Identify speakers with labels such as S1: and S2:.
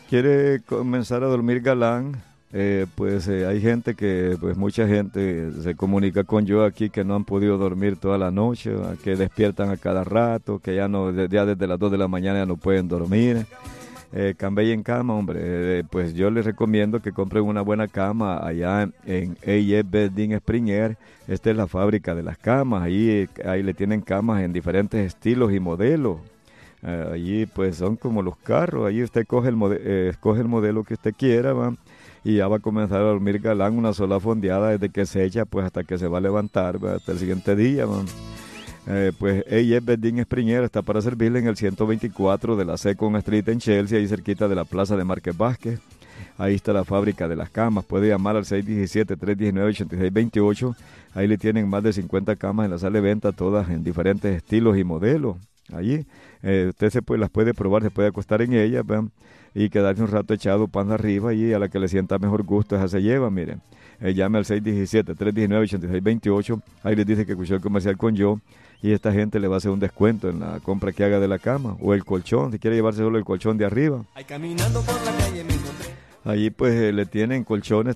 S1: quiere comenzar a dormir galán, hay gente que, pues mucha gente se comunica con yo aquí que no han podido dormir toda la noche, ¿va? Que despiertan a cada rato, que ya no, ya desde las 2 de la mañana ya no pueden dormir. Cambé en cama, hombre, pues yo les recomiendo que compren una buena cama allá en AF Bedding Springer. Esta es la fábrica de las camas, ahí le tienen camas en diferentes estilos y modelos. Allí pues son como los carros, ahí usted escoge el modelo que usted quiera, ¿va? Y ya va a comenzar a dormir galán, una sola fondeada desde que se echa pues hasta que se va a levantar, ¿va? Hasta el siguiente día, ¿va? Pues ella es Bedín Springer, está para servirle en el 124 de la Second Street en Chelsea, ahí cerquita de la plaza de Márquez Vázquez. Ahí está la fábrica de las camas. Puede llamar al 617-319-8628. Ahí le tienen más de 50 camas en la sala de venta, todas en diferentes estilos y modelos. Allí las puede probar, se puede acostar en ellas, ¿ven? Y quedarse un rato echado pan arriba y a la que le sienta mejor gusto esa se lleva, miren. Llame al 617-319-8628. Ahí les dice que escuchó el comercial con yo y esta gente le va a hacer un descuento en la compra que haga de la cama o el colchón, si quiere llevarse solo el colchón de arriba.
S2: Ay, caminando por la calle me encontré.
S1: Allí pues le tienen colchones